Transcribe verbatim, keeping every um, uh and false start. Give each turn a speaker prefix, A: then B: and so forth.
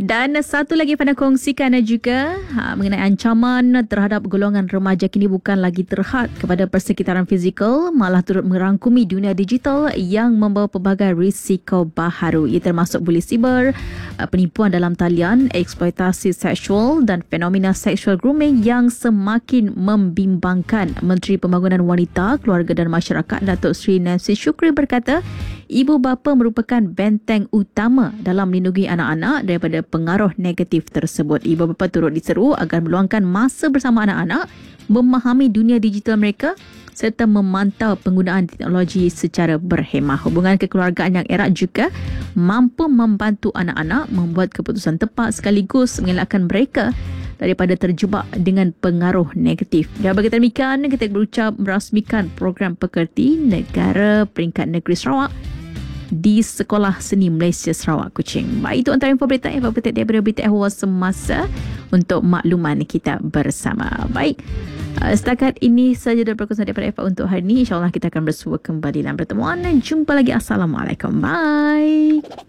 A: Dan satu lagi pada kongsikan juga ha, mengenai ancaman terhadap golongan remaja kini bukan lagi terhad kepada persekitaran fizikal, malah turut merangkumi dunia digital yang membawa pelbagai risiko baharu. Ia termasuk buli siber, penipuan dalam talian, eksploitasi seksual dan fenomena sexual grooming yang semakin membimbangkan. Menteri Pembangunan Wanita, Keluarga dan Masyarakat Datuk Seri Nancy Shukri berkata, ibu bapa merupakan benteng utama dalam melindungi anak-anak daripada pengaruh negatif tersebut. Ibu bapa turut diseru agar meluangkan masa bersama anak-anak, memahami dunia digital mereka serta memantau penggunaan teknologi secara berhemah. Hubungan kekeluargaan yang erat juga mampu membantu anak-anak membuat keputusan tepat sekaligus mengelakkan mereka daripada terjebak dengan pengaruh negatif. Dan bagi demikian, kita berucap merasmikan program pekerti negara peringkat negeri Sarawak di Sekolah Seni Malaysia Sarawak Kuching. Baik, itu antara info berita info berita daripada berita awal semasa untuk makluman kita bersama. Baik, uh, setakat ini saja dari perkongsian daripada Eva untuk hari ini. InsyaAllah kita akan bersua kembali dalam pertemuan. Jumpa lagi. Assalamualaikum. Bye.